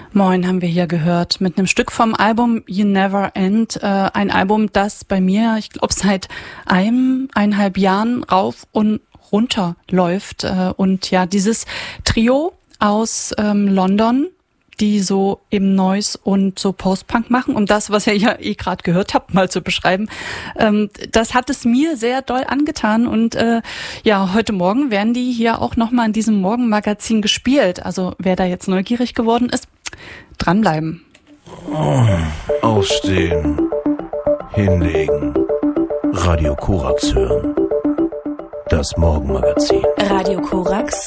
Moin haben wir hier gehört mit einem Stück vom Album You Never End. Ein Album, das bei mir, ich glaube, seit 1,5 Jahren rauf und runter läuft. Und ja, dieses Trio aus London, die so eben Noise und so Post-Punk machen, um das, was ihr ja gerade gehört habt, mal zu beschreiben. Das hat es mir sehr doll angetan und ja, heute Morgen werden die hier auch nochmal in diesem Morgenmagazin gespielt. Also wer da jetzt neugierig geworden ist, dranbleiben. Aufstehen, hinlegen, Radio Korax hören. Das Morgenmagazin. Radio Korax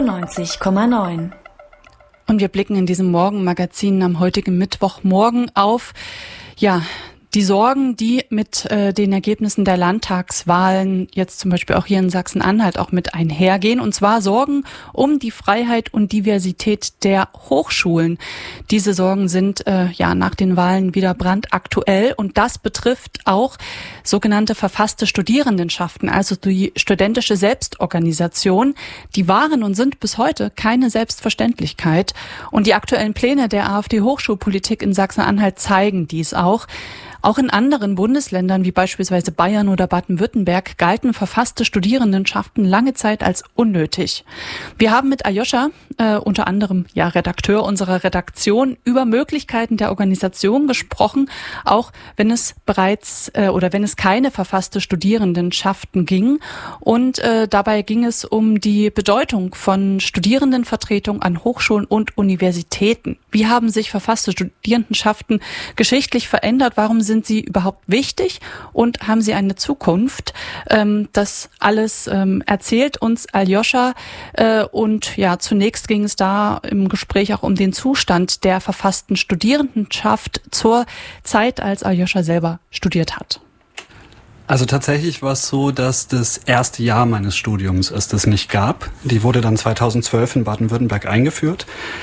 95,9. Und wir blicken in diesem Morgenmagazin am heutigen Mittwochmorgen auf, ja, die Sorgen, die mit den Ergebnissen der Landtagswahlen jetzt zum Beispiel auch hier in Sachsen-Anhalt auch mit einhergehen. Und zwar Sorgen um die Freiheit und Diversität der Hochschulen. Diese Sorgen sind ja nach den Wahlen wieder brandaktuell. Und das betrifft auch sogenannte verfasste Studierendenschaften, also die studentische Selbstorganisation. Die waren und sind bis heute keine Selbstverständlichkeit. Und die aktuellen Pläne der AfD-Hochschulpolitik in Sachsen-Anhalt zeigen dies auch. Auch in anderen Bundesländern wie beispielsweise Bayern oder Baden-Württemberg galten verfasste Studierendenschaften lange Zeit als unnötig. Wir haben mit Aljoscha, unter anderem ja Redakteur unserer Redaktion, über Möglichkeiten der Organisation gesprochen, auch wenn es bereits oder wenn es keine verfasste Studierendenschaften ging. Und dabei ging es um die Bedeutung von Studierendenvertretung an Hochschulen und Universitäten. Wie haben sich verfasste Studierendenschaften geschichtlich verändert? Warum sind sie überhaupt wichtig und haben sie eine Zukunft? Das alles erzählt uns Aljoscha. Und ja, zunächst ging es da im Gespräch auch um den Zustand der verfassten Studierendenschaft zur Zeit, als Aljoscha selber studiert hat. Also tatsächlich war es so, dass das erste Jahr meines Studiums es das nicht gab. Die wurde dann 2012 in Baden-Württemberg eingeführt.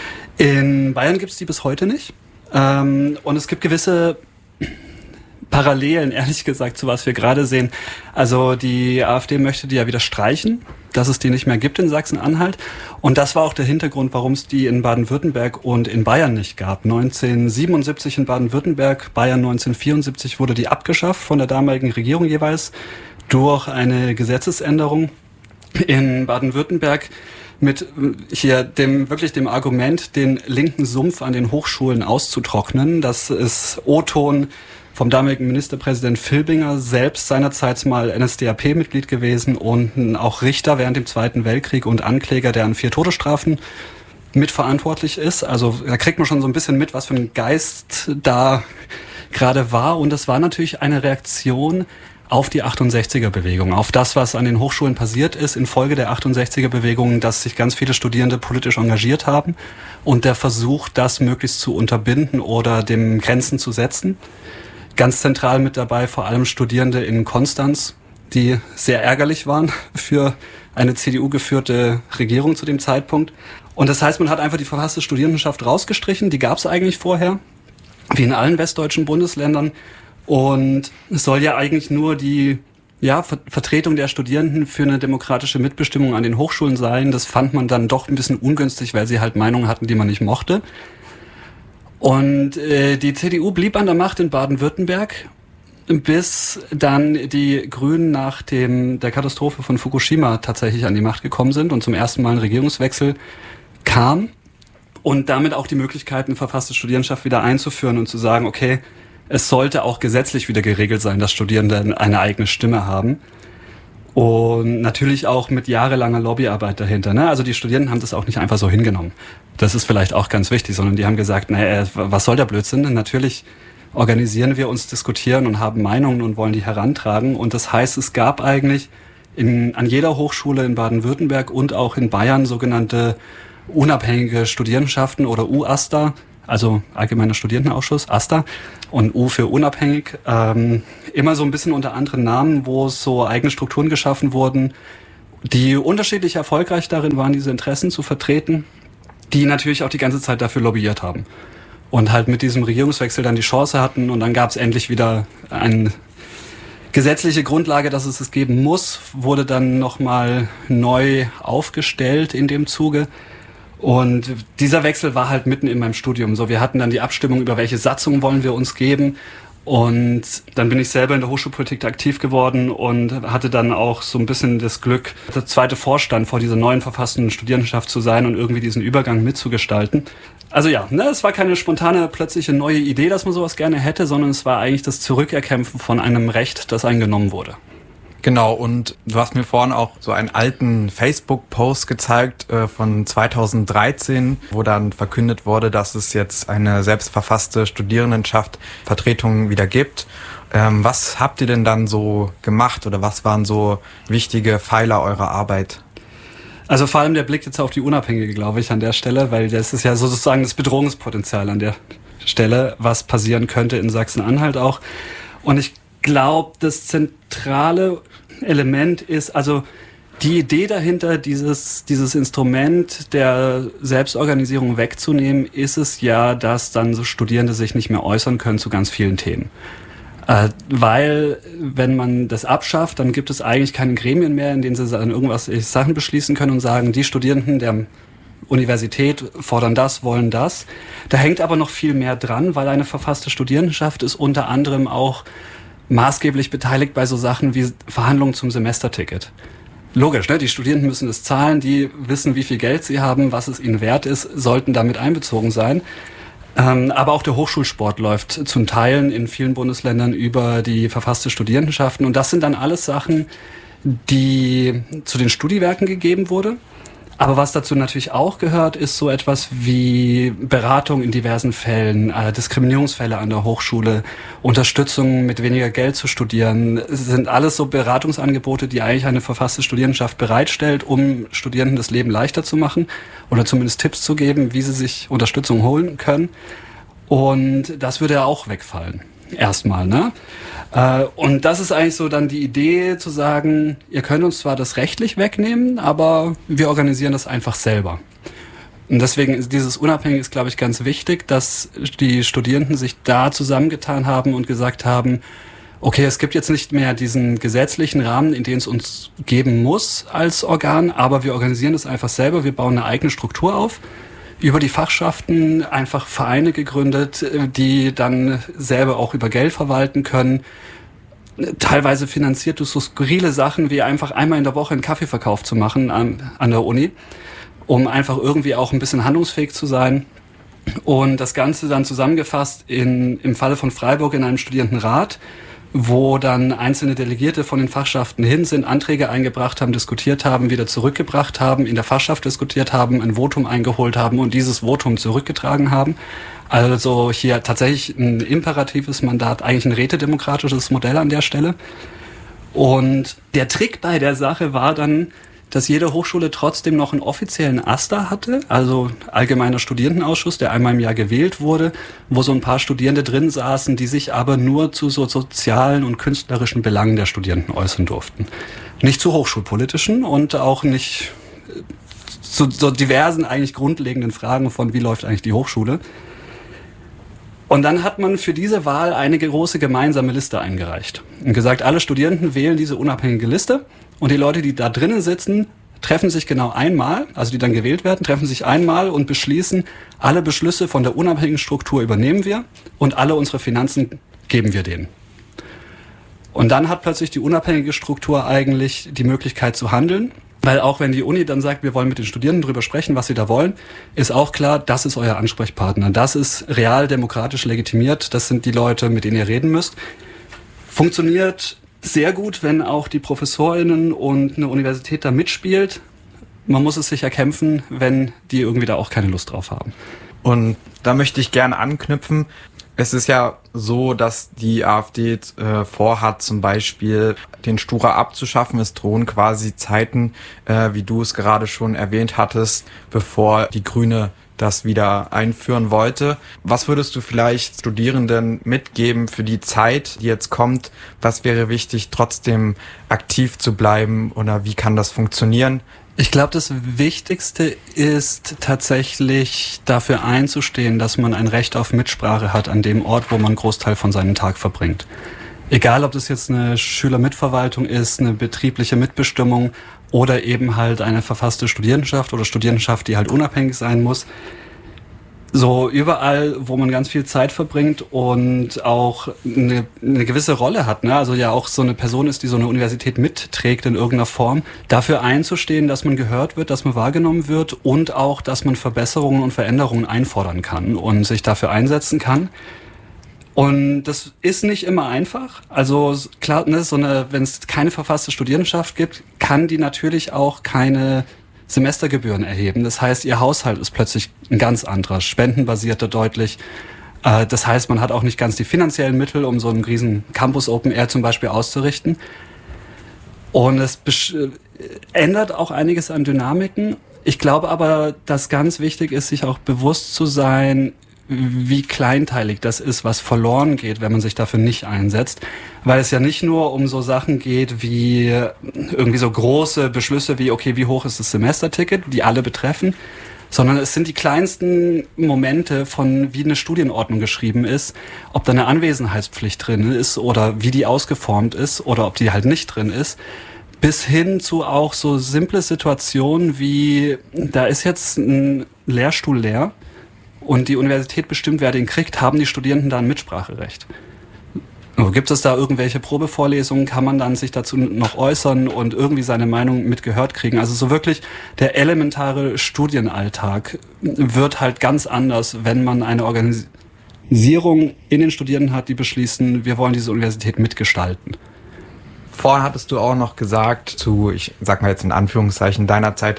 In Bayern gibt es die bis heute nicht. Und es gibt gewisse Parallelen, ehrlich gesagt, zu was wir gerade sehen. Also die AfD möchte die ja wieder streichen, dass es die nicht mehr gibt in Sachsen-Anhalt. Und das war auch der Hintergrund, warum es die in Baden-Württemberg und in Bayern nicht gab. 1977 in Baden-Württemberg, Bayern 1974 wurde die abgeschafft von der damaligen Regierung jeweils durch eine Gesetzesänderung. In Baden-Württemberg mit hier dem Argument, den linken Sumpf an den Hochschulen auszutrocknen. Das ist O-Ton vom damaligen Ministerpräsident Filbinger, selbst seinerzeit mal NSDAP-Mitglied gewesen und auch Richter während dem Zweiten Weltkrieg und Ankläger, der an 4 Todesstrafen mitverantwortlich ist. Also da kriegt man schon so ein bisschen mit, was für ein Geist da gerade war. Und das war natürlich eine Reaktion auf die 68er-Bewegung, auf das, was an den Hochschulen passiert ist infolge der 68er-Bewegung, dass sich ganz viele Studierende politisch engagiert haben und der Versuch, das möglichst zu unterbinden oder dem Grenzen zu setzen. Ganz zentral mit dabei vor allem Studierende in Konstanz, die sehr ärgerlich waren für eine CDU-geführte Regierung zu dem Zeitpunkt. Und das heißt, man hat einfach die verfasste Studierendenschaft rausgestrichen, die gab es eigentlich vorher, wie in allen westdeutschen Bundesländern. Und es soll ja eigentlich nur die Vertretung der Studierenden für eine demokratische Mitbestimmung an den Hochschulen sein. Das fand man dann doch ein bisschen ungünstig, weil sie halt Meinungen hatten, die man nicht mochte. Und die CDU blieb an der Macht in Baden-Württemberg, bis dann die Grünen nach der Katastrophe von Fukushima tatsächlich an die Macht gekommen sind und zum ersten Mal ein Regierungswechsel kam. Und damit auch die Möglichkeit, eine verfasste Studierendenschaft wieder einzuführen und zu sagen, okay, es sollte auch gesetzlich wieder geregelt sein, dass Studierende eine eigene Stimme haben. Und natürlich auch mit jahrelanger Lobbyarbeit dahinter. Ne? Also die Studierenden haben das auch nicht einfach so hingenommen. Das ist vielleicht auch ganz wichtig, sondern die haben gesagt, was soll der Blödsinn? Natürlich organisieren wir uns, diskutieren und haben Meinungen und wollen die herantragen. Und das heißt, es gab eigentlich an jeder Hochschule in Baden-Württemberg und auch in Bayern sogenannte unabhängige Studierendenschaften oder UASTA, also Allgemeiner Studierendenausschuss, AStA, und U für unabhängig, immer so ein bisschen unter anderen Namen, wo so eigene Strukturen geschaffen wurden, die unterschiedlich erfolgreich darin waren, diese Interessen zu vertreten, die natürlich auch die ganze Zeit dafür lobbyiert haben. Und halt mit diesem Regierungswechsel dann die Chance hatten und dann gab es endlich wieder eine gesetzliche Grundlage, dass es geben muss, wurde dann nochmal neu aufgestellt in dem Zuge. Und dieser Wechsel war halt mitten in meinem Studium. So, wir hatten dann die Abstimmung über welche Satzung wollen wir uns geben. Und dann bin ich selber in der Hochschulpolitik aktiv geworden und hatte dann auch so ein bisschen das Glück, der zweite Vorstand vor dieser neuen verfassten Studierendenschaft zu sein und irgendwie diesen Übergang mitzugestalten. Also ja, es war keine spontane, plötzliche neue Idee, dass man sowas gerne hätte, sondern es war eigentlich das Zurückerkämpfen von einem Recht, das einem genommen wurde. Genau, und du hast mir vorhin auch so einen alten Facebook-Post gezeigt von 2013, wo dann verkündet wurde, dass es jetzt eine selbstverfasste Studierendenschaft Vertretung wieder gibt. Was habt ihr denn dann so gemacht oder was waren so wichtige Pfeiler eurer Arbeit? Also vor allem der Blick jetzt auf die Unabhängige, glaube ich, an der Stelle, weil das ist ja sozusagen das Bedrohungspotenzial an der Stelle, was passieren könnte in Sachsen-Anhalt auch. Und ich glaube, das zentrale Element ist, also die Idee dahinter, dieses Instrument der Selbstorganisierung wegzunehmen, ist es ja, dass dann so Studierende sich nicht mehr äußern können zu ganz vielen Themen. Weil, wenn man das abschafft, dann gibt es eigentlich keine Gremien mehr, in denen sie dann irgendwas Sachen beschließen können und sagen, die Studierenden der Universität fordern das, wollen das. Da hängt aber noch viel mehr dran, weil eine verfasste Studierendenschaft ist unter anderem auch maßgeblich beteiligt bei so Sachen wie Verhandlungen zum Semesterticket. Logisch, ne? Die Studierenden müssen es zahlen, die wissen, wie viel Geld sie haben, was es ihnen wert ist, sollten damit einbezogen sein. Aber auch der Hochschulsport läuft zum Teil in vielen Bundesländern über die verfasste Studierendenschaften. Und das sind dann alles Sachen, die zu den Studiwerken gegeben wurde. Aber was dazu natürlich auch gehört, ist so etwas wie Beratung in diversen Fällen, Diskriminierungsfälle an der Hochschule, Unterstützung mit weniger Geld zu studieren. Es sind alles so Beratungsangebote, die eigentlich eine verfasste Studierendenschaft bereitstellt, um Studierenden das Leben leichter zu machen oder zumindest Tipps zu geben, wie sie sich Unterstützung holen können. Und das würde ja auch wegfallen. Erstmal, ne? Und das ist eigentlich so dann die Idee zu sagen, ihr könnt uns zwar das rechtlich wegnehmen, aber wir organisieren das einfach selber. Und deswegen ist dieses Unabhängige ist, glaube ich, ganz wichtig, dass die Studierenden sich da zusammengetan haben und gesagt haben, okay, es gibt jetzt nicht mehr diesen gesetzlichen Rahmen, in den es uns geben muss als Organ, aber wir organisieren das einfach selber, wir bauen eine eigene Struktur auf. Über die Fachschaften einfach Vereine gegründet, die dann selber auch über Geld verwalten können. Teilweise finanziert durch so skurrile Sachen wie einfach einmal in der Woche einen Kaffeeverkauf zu machen an der Uni, um einfach irgendwie auch ein bisschen handlungsfähig zu sein. Und das Ganze dann zusammengefasst im Falle von Freiburg in einem Studierendenrat, wo dann einzelne Delegierte von den Fachschaften hin sind, Anträge eingebracht haben, diskutiert haben, wieder zurückgebracht haben, in der Fachschaft diskutiert haben, ein Votum eingeholt haben und dieses Votum zurückgetragen haben. Also hier tatsächlich ein imperatives Mandat, eigentlich ein rätedemokratisches Modell an der Stelle. Und der Trick bei der Sache war dann, dass jede Hochschule trotzdem noch einen offiziellen AStA hatte, also Allgemeiner Studierendenausschuss, der einmal im Jahr gewählt wurde, wo so ein paar Studierende drin saßen, die sich aber nur zu so sozialen und künstlerischen Belangen der Studierenden äußern durften. Nicht zu hochschulpolitischen und auch nicht zu so diversen eigentlich grundlegenden Fragen von, wie läuft eigentlich die Hochschule. Und dann hat man für diese Wahl eine große gemeinsame Liste eingereicht und gesagt, alle Studierenden wählen diese unabhängige Liste und die Leute, die da drinnen sitzen, treffen sich genau einmal, also die dann gewählt werden, treffen sich einmal und beschließen, alle Beschlüsse von der unabhängigen Struktur übernehmen wir und alle unsere Finanzen geben wir denen. Und dann hat plötzlich die unabhängige Struktur eigentlich die Möglichkeit zu handeln. Weil auch wenn die Uni dann sagt, wir wollen mit den Studierenden drüber sprechen, was sie da wollen, ist auch klar, das ist euer Ansprechpartner. Das ist real demokratisch legitimiert. Das sind die Leute, mit denen ihr reden müsst. Funktioniert sehr gut, wenn auch die ProfessorInnen und eine Universität da mitspielt. Man muss es sich erkämpfen, wenn die irgendwie da auch keine Lust drauf haben. Und da möchte ich gerne anknüpfen. Es ist ja so, dass die AfD vorhat, zum Beispiel den Stura abzuschaffen. Es drohen quasi Zeiten, wie du es gerade schon erwähnt hattest, bevor die Grüne das wieder einführen wollte. Was würdest du vielleicht Studierenden mitgeben für die Zeit, die jetzt kommt? Was wäre wichtig, trotzdem aktiv zu bleiben oder wie kann das funktionieren? Ich glaube, das Wichtigste ist tatsächlich dafür einzustehen, dass man ein Recht auf Mitsprache hat an dem Ort, wo man einen Großteil von seinem Tag verbringt. Egal, ob das jetzt eine Schülermitverwaltung ist, eine betriebliche Mitbestimmung oder eben halt eine verfasste Studierendenschaft oder Studierendenschaft, die halt unabhängig sein muss. So überall, wo man ganz viel Zeit verbringt und auch eine gewisse Rolle hat, ne? Also ja auch so eine Person ist, die so eine Universität mitträgt in irgendeiner Form, dafür einzustehen, dass man gehört wird, dass man wahrgenommen wird und auch, dass man Verbesserungen und Veränderungen einfordern kann und sich dafür einsetzen kann. Und das ist nicht immer einfach. Also klar, ne, wenn es keine verfasste Studierendenschaft gibt, kann die natürlich auch keine Semestergebühren erheben. Das heißt, ihr Haushalt ist plötzlich ein ganz anderer, spendenbasierter deutlich. Das heißt, man hat auch nicht ganz die finanziellen Mittel, um so einen riesen Campus Open Air zum Beispiel auszurichten. Und es ändert auch einiges an Dynamiken. Ich glaube aber, dass ganz wichtig ist, sich auch bewusst zu sein, wie kleinteilig das ist, was verloren geht, wenn man sich dafür nicht einsetzt. Weil es ja nicht nur um so Sachen geht wie irgendwie so große Beschlüsse wie, okay, wie hoch ist das Semesterticket, die alle betreffen, sondern es sind die kleinsten Momente von, wie eine Studienordnung geschrieben ist, ob da eine Anwesenheitspflicht drin ist oder wie die ausgeformt ist oder ob die halt nicht drin ist, bis hin zu auch so simple Situationen wie, da ist jetzt ein Lehrstuhl leer, und die Universität bestimmt, wer den kriegt, haben die Studierenden da ein Mitspracherecht. Gibt es da irgendwelche Probevorlesungen, kann man dann sich dazu noch äußern und irgendwie seine Meinung mitgehört kriegen? Also so wirklich der elementare Studienalltag wird halt ganz anders, wenn man eine Organisierung in den Studierenden hat, die beschließen, wir wollen diese Universität mitgestalten. Vorhin hattest du auch noch gesagt, zu, ich sag mal jetzt in Anführungszeichen, deiner Zeit,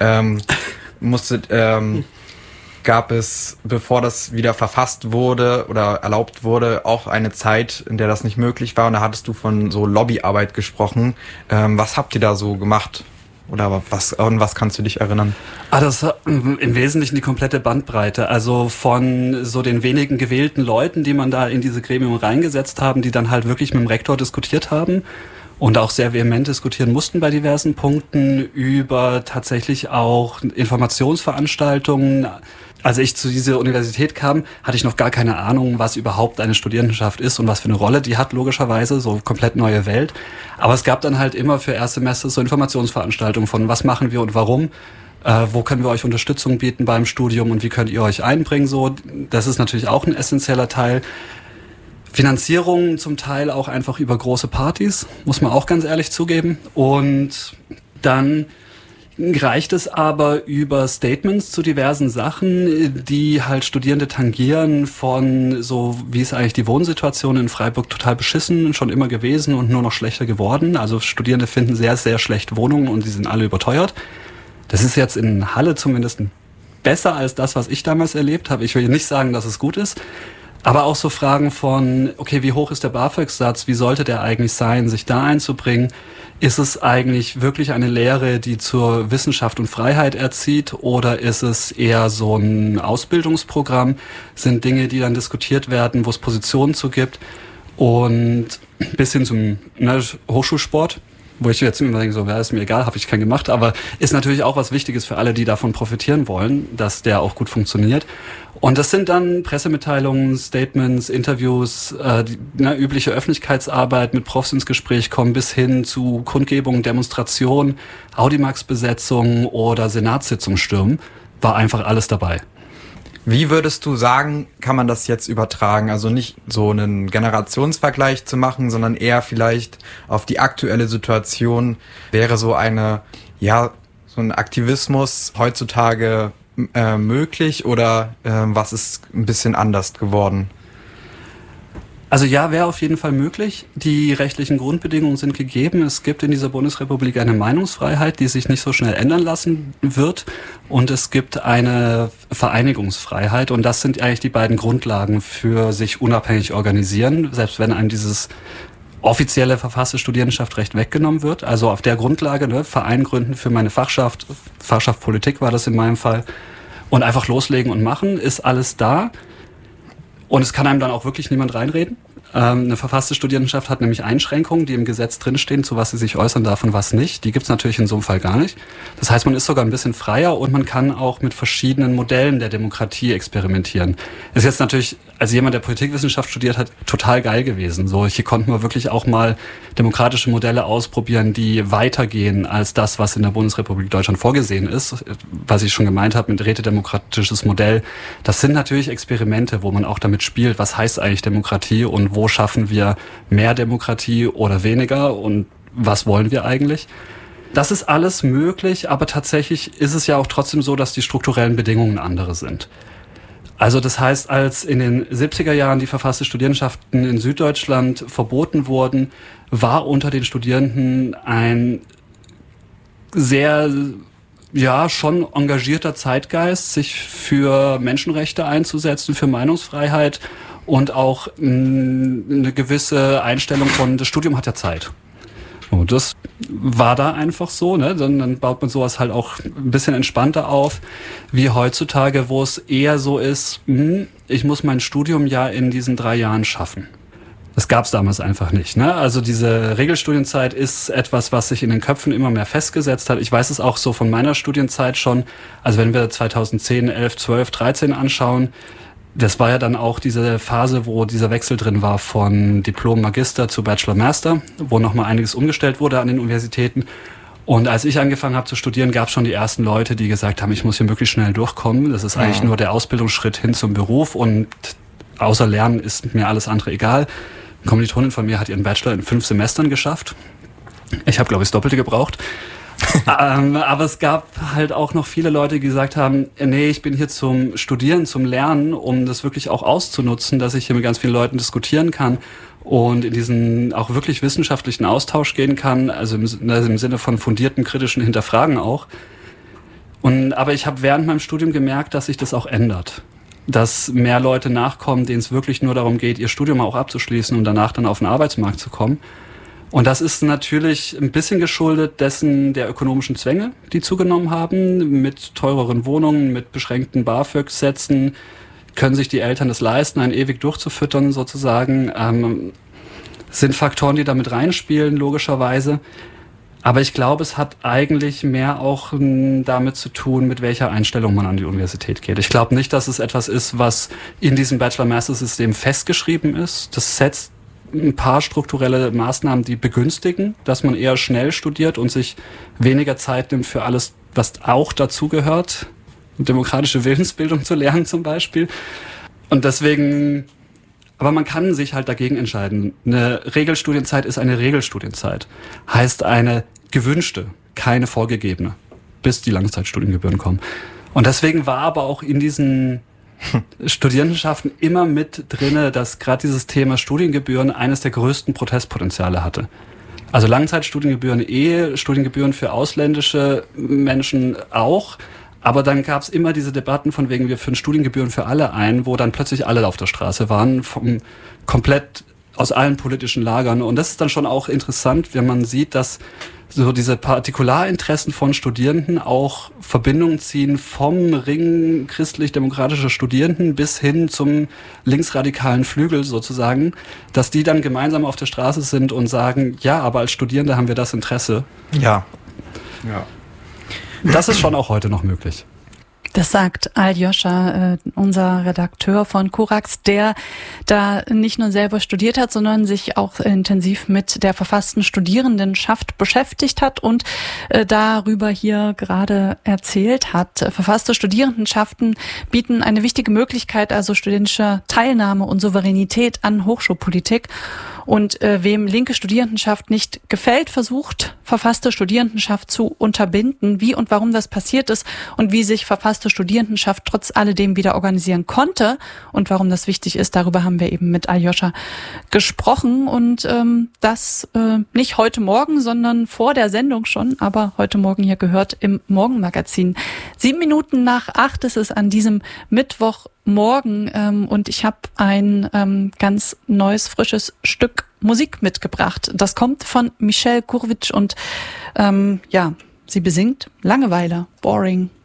gab es, bevor das wieder verfasst wurde oder erlaubt wurde, auch eine Zeit, in der das nicht möglich war. Und da hattest du von so Lobbyarbeit gesprochen. Was habt ihr da so gemacht? Oder an was kannst du dich erinnern? Das im Wesentlichen die komplette Bandbreite. Also von so den wenigen gewählten Leuten, die man da in diese Gremium reingesetzt haben, die dann halt wirklich mit dem Rektor diskutiert haben und auch sehr vehement diskutieren mussten bei diversen Punkten, über tatsächlich auch Informationsveranstaltungen. Als ich zu dieser Universität kam, hatte ich noch gar keine Ahnung, was überhaupt eine Studierendenschaft ist und was für eine Rolle die hat, logischerweise, so komplett neue Welt. Aber es gab dann halt immer für Erstsemester so Informationsveranstaltungen von, was machen wir und warum, wo können wir euch Unterstützung bieten beim Studium und wie könnt ihr euch einbringen, so. Das ist natürlich auch ein essentieller Teil. Finanzierung zum Teil auch einfach über große Partys, muss man auch ganz ehrlich zugeben. Und dann reicht es aber über Statements zu diversen Sachen, die halt Studierende tangieren, von so, wie ist eigentlich die Wohnsituation in Freiburg total beschissen, schon immer gewesen und nur noch schlechter geworden. Also Studierende finden sehr, sehr schlecht Wohnungen und die sind alle überteuert. Das ist jetzt in Halle zumindest besser als das, was ich damals erlebt habe. Ich will nicht sagen, dass es gut ist. Aber auch so Fragen von, okay, wie hoch ist der BAföG-Satz? Wie sollte der eigentlich sein, sich da einzubringen? Ist es eigentlich wirklich eine Lehre, die zur Wissenschaft und Freiheit erzieht? Oder ist es eher so ein Ausbildungsprogramm? Sind Dinge, die dann diskutiert werden, wo es Positionen zu gibt? Und bis hin zum Hochschulsport, wo ich jetzt immer denke, so, ja, ist mir egal, habe ich keinen gemacht. Aber ist natürlich auch was Wichtiges für alle, die davon profitieren wollen, dass der auch gut funktioniert. Und das sind dann Pressemitteilungen, Statements, Interviews, übliche Öffentlichkeitsarbeit, mit Profs ins Gespräch kommen, bis hin zu Kundgebungen, Demonstrationen, Audimax-Besetzungen oder Senatssitzungen stürmen, war einfach alles dabei. Wie würdest du sagen, kann man das jetzt übertragen? Also nicht so einen Generationsvergleich zu machen, sondern eher vielleicht auf die aktuelle Situation. Wäre so so ein Aktivismus heutzutage möglich oder was ist ein bisschen anders geworden? Also ja, wäre auf jeden Fall möglich. Die rechtlichen Grundbedingungen sind gegeben. Es gibt in dieser Bundesrepublik eine Meinungsfreiheit, die sich nicht so schnell ändern lassen wird. Und es gibt eine Vereinigungsfreiheit. Und das sind eigentlich die beiden Grundlagen für sich unabhängig organisieren, selbst wenn einem dieses offizielle verfasste Studierendenschaftrecht weggenommen wird. Also auf der Grundlage, Verein gründen für meine Fachschaft Politik war das in meinem Fall, und einfach loslegen und machen, ist alles da. Und es kann einem dann auch wirklich niemand reinreden. Eine verfasste Studierendenschaft hat nämlich Einschränkungen, die im Gesetz drinstehen, zu was sie sich äußern darf und was nicht. Die gibt's natürlich in so einem Fall gar nicht. Das heißt, man ist sogar ein bisschen freier und man kann auch mit verschiedenen Modellen der Demokratie experimentieren. Ist jetzt natürlich als jemand, der Politikwissenschaft studiert hat, total geil gewesen. So, hier konnten wir wirklich auch mal demokratische Modelle ausprobieren, die weitergehen als das, was in der Bundesrepublik Deutschland vorgesehen ist. Was ich schon gemeint habe mit rätedemokratisches Modell. Das sind natürlich Experimente, wo man auch damit spielt, was heißt eigentlich Demokratie und wo schaffen wir mehr Demokratie oder weniger und was wollen wir eigentlich? Das ist alles möglich, aber tatsächlich ist es ja auch trotzdem so, dass die strukturellen Bedingungen andere sind. Also das heißt, als in den 70er Jahren die verfasste Studierendenschaften in Süddeutschland verboten wurden, war unter den Studierenden ein sehr, schon engagierter Zeitgeist, sich für Menschenrechte einzusetzen, für Meinungsfreiheit und auch eine gewisse Einstellung von, das Studium hat ja Zeit. Und das war da einfach so, ne? Dann baut man sowas halt auch ein bisschen entspannter auf, wie heutzutage, wo es eher so ist, ich muss mein Studium ja in diesen 3 Jahren schaffen. Das gab es damals einfach nicht, ne? Also diese Regelstudienzeit ist etwas, was sich in den Köpfen immer mehr festgesetzt hat. Ich weiß es auch so von meiner Studienzeit schon. Also wenn wir 2010, 11, 12, 13 anschauen, das war ja dann auch diese Phase, wo dieser Wechsel drin war von Diplom-Magister zu Bachelor-Master, wo nochmal einiges umgestellt wurde an den Universitäten. Und als ich angefangen habe zu studieren, gab es schon die ersten Leute, die gesagt haben, ich muss hier möglichst schnell durchkommen. Das ist eigentlich nur der Ausbildungsschritt hin zum Beruf und außer Lernen ist mir alles andere egal. Eine Kommilitonin von mir hat ihren Bachelor in 5 Semestern geschafft. Ich habe, glaube ich, das Doppelte gebraucht. Aber es gab halt auch noch viele Leute, die gesagt haben, nee, ich bin hier zum Studieren, zum Lernen, um das wirklich auch auszunutzen, dass ich hier mit ganz vielen Leuten diskutieren kann und in diesen auch wirklich wissenschaftlichen Austausch gehen kann, also im Sinne von fundierten kritischen Hinterfragen auch. Aber ich habe während meinem Studium gemerkt, dass sich das auch ändert. Dass mehr Leute nachkommen, denen es wirklich nur darum geht, ihr Studium auch abzuschließen und danach dann auf den Arbeitsmarkt zu kommen. Und das ist natürlich ein bisschen geschuldet dessen der ökonomischen Zwänge, die zugenommen haben, mit teureren Wohnungen, mit beschränkten BAföG-Sätzen, können sich die Eltern es leisten, einen ewig durchzufüttern sozusagen, sind Faktoren, die damit reinspielen, logischerweise. Aber ich glaube, es hat eigentlich mehr auch damit zu tun, mit welcher Einstellung man an die Universität geht. Ich glaube nicht, dass es etwas ist, was in diesem Bachelor-Master-System festgeschrieben ist. Das setzt ein paar strukturelle Maßnahmen, die begünstigen, dass man eher schnell studiert und sich weniger Zeit nimmt für alles, was auch dazugehört, demokratische Willensbildung zu lernen zum Beispiel. Und deswegen, aber man kann sich halt dagegen entscheiden. Eine Regelstudienzeit ist eine Regelstudienzeit. Heißt eine gewünschte, keine vorgegebene, bis die Langzeitstudiengebühren kommen. Und deswegen war aber auch in diesen Studierendenschaften immer mit drinne, dass gerade dieses Thema Studiengebühren eines der größten Protestpotenziale hatte. Also Langzeitstudiengebühren Studiengebühren für ausländische Menschen auch. Aber dann gab es immer diese Debatten von wegen, wir führen Studiengebühren für alle ein, wo dann plötzlich alle auf der Straße waren, komplett aus allen politischen Lagern. Und das ist dann schon auch interessant, wenn man sieht, dass so diese Partikularinteressen von Studierenden auch Verbindungen ziehen vom Ring christlich-demokratischer Studierenden bis hin zum linksradikalen Flügel sozusagen, dass die dann gemeinsam auf der Straße sind und sagen, ja, aber als Studierende haben wir das Interesse. Ja. Das ist schon auch heute noch möglich. Das sagt Aljoscha, unser Redakteur von Korax, der da nicht nur selber studiert hat, sondern sich auch intensiv mit der verfassten Studierendenschaft beschäftigt hat und darüber hier gerade erzählt hat. Verfasste Studierendenschaften bieten eine wichtige Möglichkeit, also studentischer Teilnahme und Souveränität an Hochschulpolitik. Und wem linke Studierendenschaft nicht gefällt, versucht verfasste Studierendenschaft zu unterbinden, wie und warum das passiert ist und wie sich verfasste Studierendenschaft trotz alledem wieder organisieren konnte und warum das wichtig ist. Darüber haben wir eben mit Aljoscha gesprochen und das nicht heute Morgen, sondern vor der Sendung schon, aber heute Morgen hier gehört im Morgenmagazin. 7:07 ist es an diesem Mittwochmorgen und ich habe ein ganz neues, frisches Stück Musik mitgebracht. Das kommt von Michelle Kurwitsch und sie besingt Langeweile, Boring.